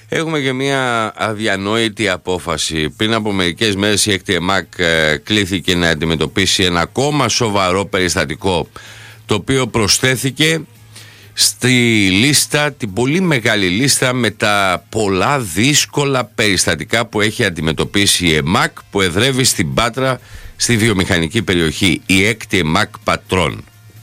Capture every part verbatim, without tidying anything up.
Έχουμε και μια αδιανόητη απόφαση. Πριν από μερικές μέρες η έκτη ΕΜΑΚ ε, κλήθηκε να αντιμετωπίσει ένα ακόμα σοβαρό περιστατικό, το οποίο προσθέθηκε στη λίστα, την πολύ μεγάλη λίστα με τα πολλά δύσκολα περιστατικά που έχει αντιμετωπίσει η ΕΜΑΚ, που εδρεύει στην Πάτρα, στη βιομηχανική περιοχή, η έκτη ΕΜΑΚ Πατρών.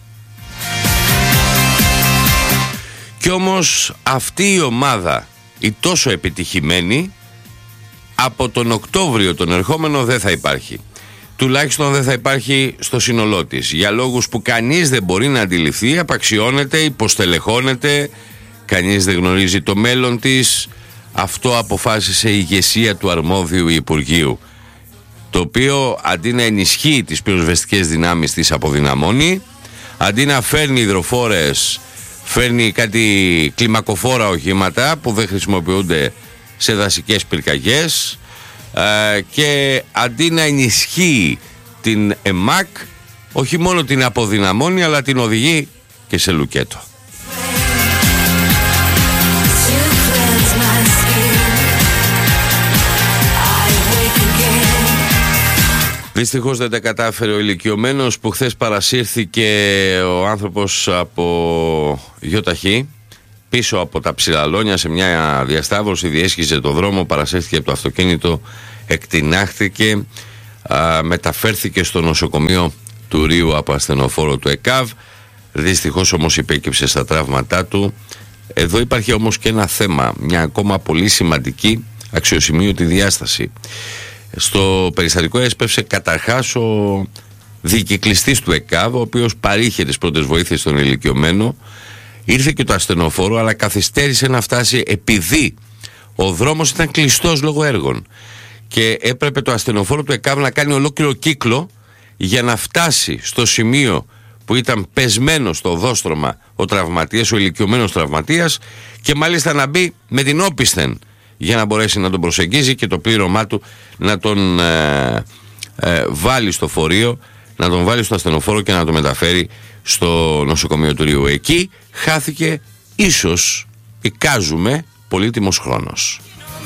Κι όμως αυτή η ομάδα, η τόσο επιτυχημένη, από τον Οκτώβριο τον ερχόμενο δεν θα υπάρχει. Τουλάχιστον δεν θα υπάρχει στο σύνολό της. Για λόγους που κανείς δεν μπορεί να αντιληφθεί, απαξιώνεται, υποστελεχώνεται, κανείς δεν γνωρίζει το μέλλον της. Αυτό αποφάσισε η ηγεσία του αρμόδιου Υπουργείου, το οποίο αντί να ενισχύει τις πυροσβεστικές δυνάμεις της, αποδυναμώνει. Αντί να φέρνει υδροφόρες, φέρνει κάτι κλιμακοφόρα οχήματα που δεν χρησιμοποιούνται σε δασικές πυρκαγιές, ε, και αντί να ενισχύει την ΕΜΑΚ, όχι μόνο την αποδυναμώνει, αλλά την οδηγεί και σε λουκέτο. Δυστυχώς δεν τα κατάφερε ο ηλικιωμένος που χθες παρασύρθηκε ο άνθρωπος από γιοταχή πίσω από τα Ψηλαλόνια σε μια διασταύρωση, διέσχιζε το δρόμο, παρασύρθηκε από το αυτοκίνητο, εκτινάχθηκε, α, μεταφέρθηκε στο νοσοκομείο του Ρίου από ασθενοφόρο του ΕΚΑΒ. Δυστυχώς όμως υπέκυψε στα τραύματά του. Εδώ υπάρχει όμως και ένα θέμα, μια ακόμα πολύ σημαντική αξιοσημείωτη διάσταση. Στο περιστατικό έσπευσε καταρχάς ο διεκυκλιστής του ΕΚΑΒ, ο οποίος παρήχε τις πρώτες βοήθειες στον ηλικιωμένο. Ήρθε και το ασθενοφόρο, αλλά καθυστέρησε να φτάσει επειδή ο δρόμος ήταν κλειστός λόγω έργων και έπρεπε το ασθενοφόρο του ΕΚΑΒ να κάνει ολόκληρο κύκλο για να φτάσει στο σημείο που ήταν πεσμένο στο οδόστρωμα ο τραυματίας, ο ηλικιωμένος τραυματίας, και μάλιστα να μπει με την όπισθεν για να μπορέσει να τον προσεγγίζει και το πλήρωμά του να τον ε, ε, βάλει στο φορείο, να τον βάλει στο ασθενοφόρο και να τον μεταφέρει στο νοσοκομείο του Ρίου. Εκεί χάθηκε, ίσως εικάζουμε, πολύτιμος χρόνος.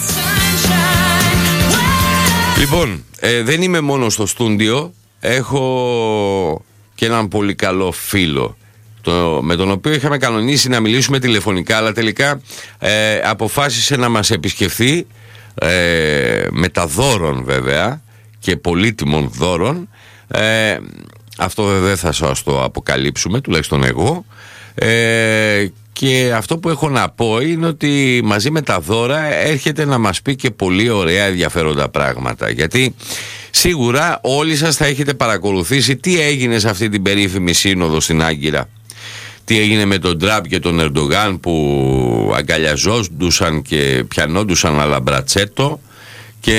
Λοιπόν, ε, δεν είμαι μόνο στο στούντιο, έχω και έναν πολύ καλό φίλο, το, με τον οποίο είχαμε κανονίσει να μιλήσουμε τηλεφωνικά, αλλά τελικά ε, αποφάσισε να μας επισκεφθεί, ε, με τα δώρων βέβαια και πολύτιμων δώρων. ε, αυτό δεν θα σας το αποκαλύψουμε, τουλάχιστον εγώ, ε, και αυτό που έχω να πω είναι ότι μαζί με τα δώρα έρχεται να μας πει και πολύ ωραία ενδιαφέροντα πράγματα, γιατί σίγουρα όλοι σας θα έχετε παρακολουθήσει τι έγινε σε αυτή την περίφημη σύνοδο στην Άγκυρα. Τι έγινε με τον Τραμπ και τον Ερντογάν που αγκαλιαζόντουσαν και πιανόντουσαν αλαμπρατσέτο και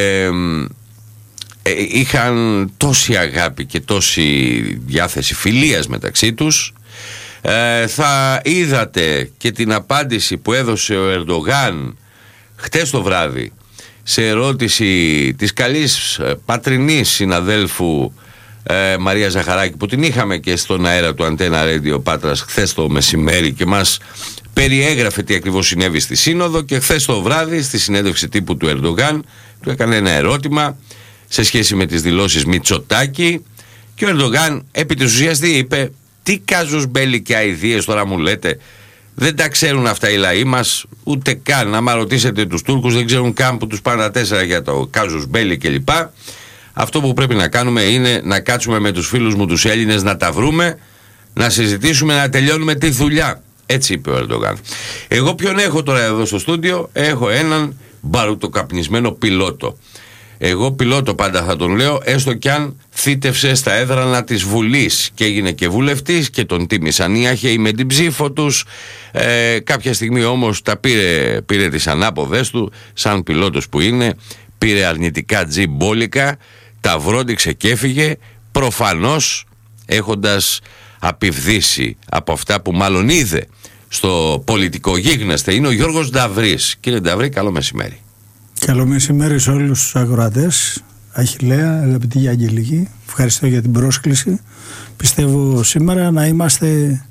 ε, είχαν τόση αγάπη και τόση διάθεση φιλίας μεταξύ τους. Ε, θα είδατε και την απάντηση που έδωσε ο Ερντογάν χτες το βράδυ σε ερώτηση της καλής πατρινής συναδέλφου Ε, Μαρία Ζαχαράκη, που την είχαμε και στον αέρα του Αντένα Radio Πάτρας χθες το μεσημέρι και μας περιέγραφε τι ακριβώς συνέβη στη σύνοδο, και χθες το βράδυ στη συνέντευξη τύπου του Ερντογάν του έκανε ένα ερώτημα σε σχέση με τις δηλώσεις Μητσοτάκη και ο Ερντογάν επί της ουσίας είπε: τι κάζους μπέλη και αηδίες τώρα μου λέτε, δεν τα ξέρουν αυτά οι λαοί μας, ούτε καν. Άμα ρωτήσετε τους Τούρκους δεν ξέρουν καν που τους πάνε τα τέσσερα για το κάζους μπέλη κλπ. Αυτό που πρέπει να κάνουμε είναι να κάτσουμε με τους φίλους μου τους Έλληνες, να τα βρούμε, να συζητήσουμε, να τελειώνουμε τη δουλειά. Έτσι είπε ο Ερντογάν. Εγώ ποιον έχω τώρα εδώ στο στούντιο? Έχω έναν μπαρουτοκαπνισμένο πιλότο. Εγώ πιλότο πάντα θα τον λέω, έστω κι αν θύτευσε στα έδρανα της Βουλής και έγινε και βουλευτής και τον τίμησαν οι άχαιοι με την ψήφο τους. Ε, κάποια στιγμή όμως τα πήρε, πήρε τις ανάποδες του, σαν πιλότος που είναι, πήρε αρνητικά τζιμπόλικα, τα βρόντιξε και έφυγε, προφανώς έχοντας απειβδίσει από αυτά που μάλλον είδε στο πολιτικό γίγνεσθε. Είναι ο Γιώργος Νταβρής. Κύριε Νταβρή, καλό μεσημέρι. Καλό μεσημέρι σε όλους τους ακροατές. Αχιλλέα, αγαπητή Αγγελική, ευχαριστώ για την πρόσκληση. Πιστεύω σήμερα να είμαστε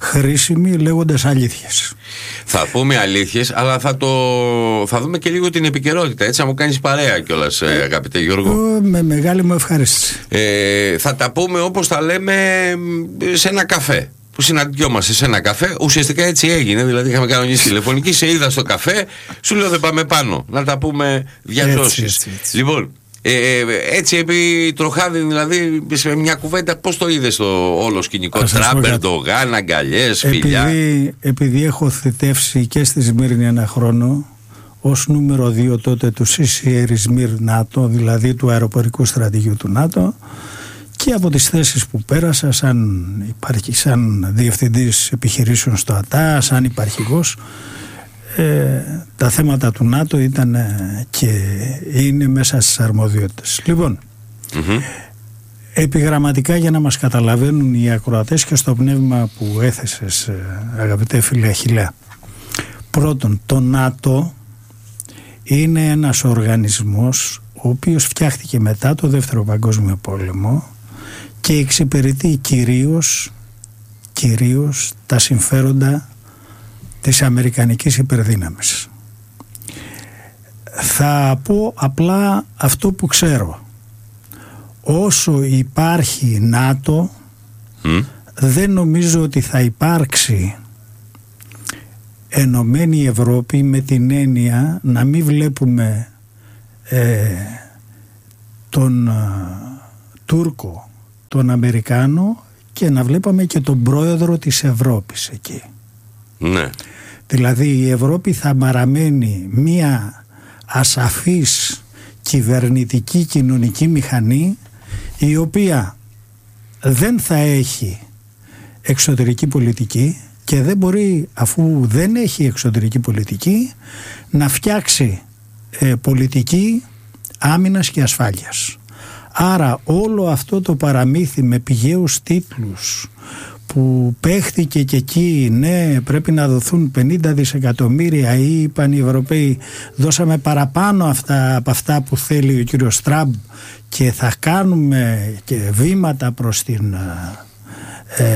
χρήσιμη λέγοντας αλήθειες. Θα πούμε αλήθειες, αλλά θα, το, θα δούμε και λίγο την επικαιρότητα. Έτσι θα μου κάνεις παρέα κιόλας, ε, αγαπητέ Γιώργο. Με μεγάλη μου ευχαρίστηση. Ε, θα τα πούμε όπως τα λέμε σε ένα καφέ. Που συναντιόμαστε σε ένα καφέ, ουσιαστικά έτσι έγινε. Δηλαδή, είχαμε κανονίσει τηλεφωνική, σε είδα στο καφέ, σου λέω δεν πάμε πάνω. Να τα πούμε διαζώσεις. Λοιπόν, ε, έτσι επί τροχάδι, δηλαδή, σε μια κουβέντα, πώς το είδες το όλο σκηνικό? Τραμπ, Ερντογάν, αγκαλιές, φιλιά. Επειδή, επειδή έχω θητεύσει και στη Σμύρνη ένα χρόνο ως νούμερο δύο τότε του σι σι έι Σμύρ ΝΑΤΟ, δηλαδή του αεροπορικού στρατηγίου του ΝΑΤΟ, και από τις θέσεις που πέρασα σαν, υπάρχει, σαν διευθυντής επιχειρήσεων στο ΑΤΑ, σαν υπαρχηγός, ε, τα θέματα του ΝΑΤΟ ήταν ε, και είναι μέσα στις αρμοδιότητες. Λοιπόν, mm-hmm. επιγραμματικά για να μας καταλαβαίνουν οι ακροατές και στο πνεύμα που έθεσες, ε, αγαπητέ φίλε Αχιλλέα. Πρώτον, το ΝΑΤΟ είναι ένας οργανισμός ο οποίος φτιάχτηκε μετά το Δεύτερο Παγκόσμιο Πόλεμο και εξυπηρετεί κυρίως, κυρίως τα συμφέροντα της Αμερικανικής υπερδύναμης. Θα πω απλά αυτό που ξέρω. Όσο υπάρχει ΝΑΤΟ, mm. δεν νομίζω ότι θα υπάρξει ενωμένη Ευρώπη, με την έννοια να μην βλέπουμε ε, τον ε, Τούρκο, τον Αμερικάνο, και να βλέπαμε και τον πρόεδρο της Ευρώπης εκεί. Ναι. Δηλαδή η Ευρώπη θα παραμένει μία ασαφής κυβερνητική κοινωνική μηχανή, η οποία δεν θα έχει εξωτερική πολιτική και δεν μπορεί, αφού δεν έχει εξωτερική πολιτική, να φτιάξει ε, πολιτική άμυνας και ασφάλειας. Άρα όλο αυτό το παραμύθι με πηγαίους τίτλους που παίχτηκε και εκεί, ναι, πρέπει να δοθούν πενήντα δισεκατομμύρια, ή είπαν οι Ευρωπαίοι δώσαμε παραπάνω αυτά, από αυτά που θέλει ο κύριος Τραμπ και θα κάνουμε και βήματα προς την ε,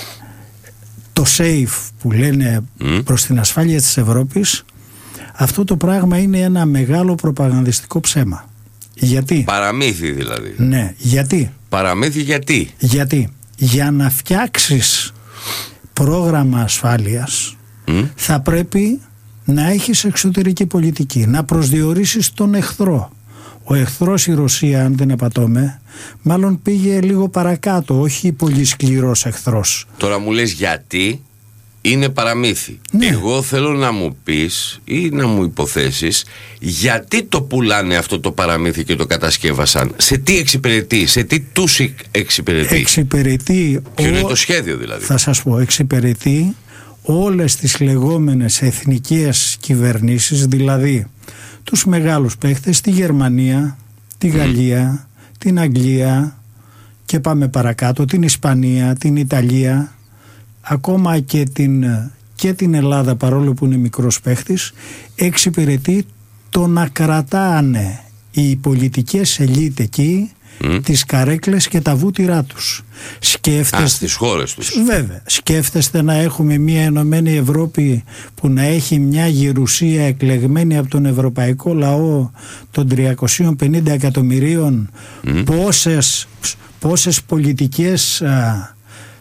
το safe που λένε mm. προς την ασφάλεια της Ευρώπης. Αυτό το πράγμα είναι ένα μεγάλο προπαγανδιστικό ψέμα. Γιατί? Παραμύθι δηλαδή. Ναι, γιατί? Παραμύθι γιατί? Γιατί για να φτιάξεις πρόγραμμα ασφάλειας mm. θα πρέπει να έχεις εξωτερική πολιτική, να προσδιορίσεις τον εχθρό. Ο εχθρός, η Ρωσία, αν δεν απατώμε, μάλλον πήγε λίγο παρακάτω, όχι πολύ σκληρός εχθρός. Τώρα μου λες γιατί είναι παραμύθι. Ναι. Εγώ θέλω να μου πεις ή να μου υποθέσεις γιατί το πουλάνε αυτό το παραμύθι και το κατασκεύασαν. Σε τι εξυπηρετεί, σε τι τους εξυπηρετεί. Εξυπηρετεί. Ποιο ο... είναι το σχέδιο δηλαδή? Θα σας πω, εξυπηρετεί όλες τις λεγόμενες εθνικές κυβερνήσεις, δηλαδή τους μεγάλους παίχτες, τη Γερμανία, τη Γαλλία, mm. την Αγγλία και πάμε παρακάτω, την Ισπανία, την Ιταλία, ακόμα και την, και την Ελλάδα, παρόλο που είναι μικρός παίχτης. Εξυπηρετεί το να κρατάνε οι πολιτικές ελίτ εκεί mm. τις καρέκλες και τα βούτυρά τους. Σκέφτεστε, Α, στις χώρες τους. Βέβαια. Σκέφτεστε να έχουμε μια ενωμένη Ευρώπη που να έχει μια γερουσία εκλεγμένη από τον ευρωπαϊκό λαό των τριακόσιων πενήντα εκατομμυρίων. Mm. Πόσες, πόσες πολιτικές α,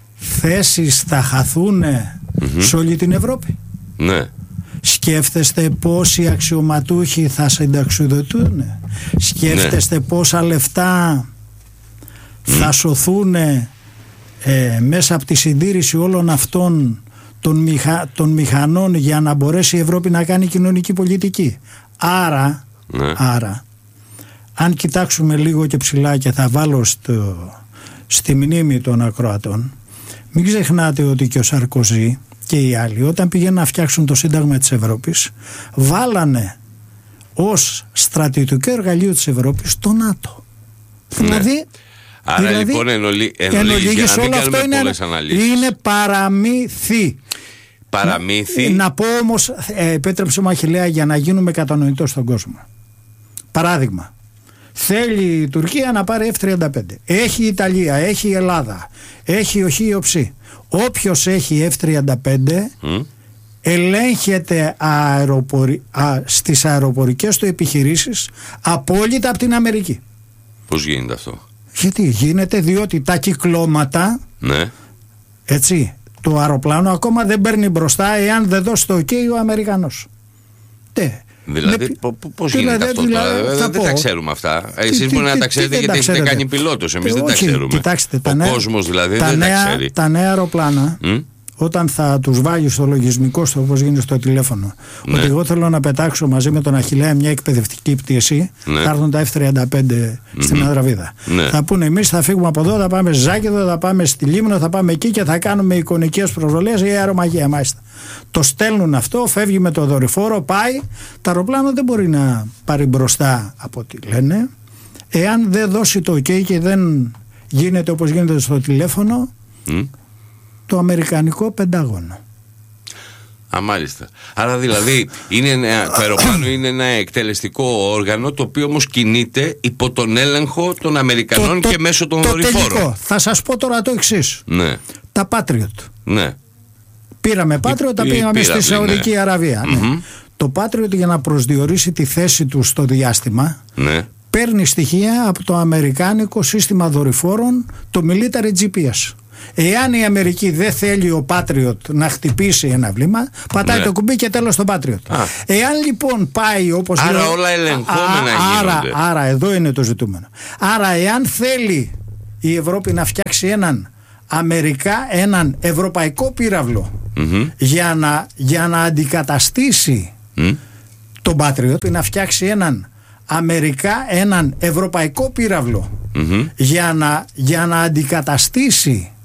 θέσεις θα χαθούν mm-hmm. σε όλη την Ευρώπη? Ναι. Σκέφτεστε πόσοι αξιωματούχοι θα συνταξιδοτούν? Σκέφτεστε ναι. πόσα λεφτά mm. θα σωθούν ε, μέσα από τη συντήρηση όλων αυτών των, μηχα, των μηχανών για να μπορέσει η Ευρώπη να κάνει κοινωνική πολιτική? Άρα, ναι. άρα αν κοιτάξουμε λίγο και ψηλά, και θα βάλω στο, στη μνήμη των ακροατών, μην ξεχνάτε ότι και ο Σαρκοζή και οι άλλοι, όταν πήγαιναν να φτιάξουν το Σύνταγμα της Ευρώπης, βάλανε ως στρατιωτικό εργαλείο της Ευρώπης το ΝΑΤΟ. Ναι. Δηλαδή, άρα δηλαδή, λοιπόν εν ολίγης, για να μην κάνουμε είναι, πολλές αναλύσεις, είναι παραμύθι. Παραμύθι. Να, να πω όμως, ε, επέτρεψε μου Αχιλλέα, για να γίνουμε κατανοητός στον κόσμο. Παράδειγμα, θέλει η Τουρκία να πάρει εφ τριάντα πέντε. Έχει η Ιταλία, έχει η Ελλάδα, έχει ο Χ, ο Ψ. όποιος έχει εφ τριάντα πέντε mm. ελέγχεται αεροπορι... α, στις αεροπορικές του επιχειρήσεις απόλυτα από την Αμερική. Πώς γίνεται αυτό? Γιατί γίνεται? Διότι τα κυκλώματα, ναι. έτσι, το αεροπλάνο ακόμα δεν παίρνει μπροστά εάν δεν δώσει το ok ο Αμερικανός. Τε. Δηλαδή, ναι, πώς γίνεται αυτό? Δηλαδή, δηλαδή, δεν πω. Τα ξέρουμε αυτά. Εσείς μπορεί να τα ξέρετε γιατί έχετε κάνει πιλότος. Εμείς δεν τα ξέρουμε. Κοιτάξτε, ο νέα, κόσμος δηλαδή τα δεν νέα, τα ξέρει. Τα νέα αεροπλάνα, mm? όταν θα τους βάλει στο λογισμικό στο, όπως γίνεται στο τηλέφωνο, ναι. ότι εγώ θέλω να πετάξω μαζί με τον Αχιλλέα μια εκπαιδευτική πτήση, ναι. θα έρθουν τα εφ τριάντα πέντε mm-hmm. στην Αδραβίδα. Ναι. Θα πούνε εμείς θα φύγουμε από εδώ, θα πάμε στη Ζάκηδο, θα πάμε στη Λίμνο, θα πάμε εκεί και θα κάνουμε εικονικές προσβολές ή αερομαγεία. Μάλιστα. Το στέλνουν αυτό, φεύγει με το δορυφόρο, πάει. Το αεροπλάνο δεν μπορεί να πάρει μπροστά από ό,τι λένε. Εάν δεν δώσει το ok και δεν γίνεται όπως γίνεται στο τηλέφωνο, mm. το αμερικανικό Πεντάγωνο. Α, μάλιστα. Άρα δηλαδή είναι ένα, το αεροπλάνο είναι ένα εκτελεστικό όργανο το οποίο όμως κινείται υπό τον έλεγχο των Αμερικανών το, και το, μέσω των το δορυφόρων. Τελικό. Θα σας πω τώρα το εξής. Ναι. Τα Patriot. Ναι. Πήραμε Patriot, τα πήγαμε στη Σαουδική ναι. Αραβία. Ναι. Mm-hmm. Το Patriot για να προσδιορίσει τη θέση του στο διάστημα ναι. παίρνει στοιχεία από το αμερικάνικο σύστημα δορυφόρων, το Military τζι πι ες. Εάν η Αμερική δεν θέλει ο Patriot να χτυπήσει ένα βλήμα, πατάει ναι. το κουμπί και τέλος το Patriot. Α. Εάν λοιπόν πάει όπως άρα λέω, όλα ελεγχόμενα άρα, γίνονται. Άρα εδώ είναι το ζητούμενο. Άρα εάν θέλει η Ευρώπη να φτιάξει έναν Αμερικά, έναν ευρωπαϊκό πύραυλο mm-hmm. για, να, για να αντικαταστήσει mm. τον Patriot, να φτιάξει έναν Αμερικά, έναν ευρωπαϊκό πύραυλο mm-hmm. για, να, για να αντικαταστήσει